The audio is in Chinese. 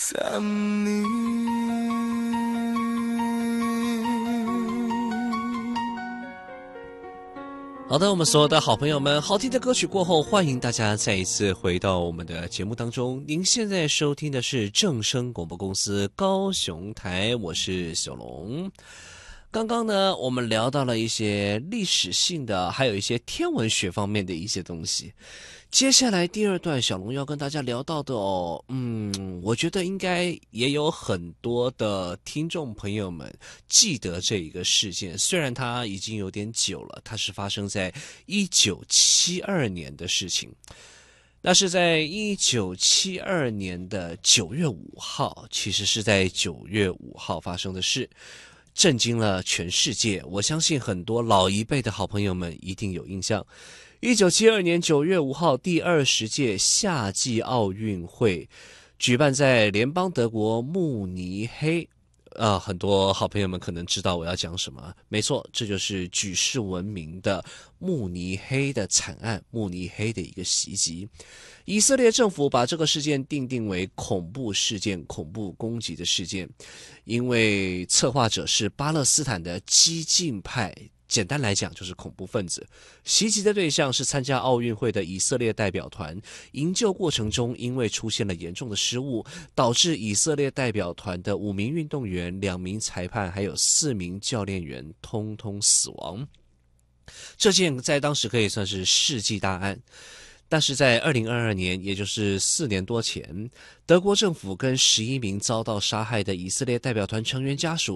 想你。 好的，我们所有的好朋友们，好听的歌曲过后，欢迎大家再一次回到我们的节目当中。您现在收听的是正声广播公司高雄台，我是小龙。刚刚呢，我们聊到了一些历史性的，还有一些天文学方面的一些东西。接下来第二段，小龙要跟大家聊到的我觉得应该也有很多的听众朋友们记得这一个事件，虽然它已经有点久了，它是发生在1972年的事情。那是在1972年的9月5号，其实是在9月5号发生的事，震惊了全世界。我相信很多老一辈的好朋友们一定有印象。1972年9月5号，第20届夏季奥运会举办在联邦德国慕尼黑。很多好朋友们可能知道我要讲什么，没错，这就是举世闻名的慕尼黑的惨案，慕尼黑的一个袭击。以色列政府把这个事件定为恐怖事件、恐怖攻击的事件，因为策划者是巴勒斯坦的激进派，简单来讲就是恐怖分子。袭击的对象是参加奥运会的以色列代表团，营救过程中因为出现了严重的失误，导致以色列代表团的5名运动员、2名裁判还有4名教练员通通死亡。这件在当时可以算是世纪大案。但是在2022年，也就是4年多前，德国政府跟11名遭到杀害的以色列代表团成员家属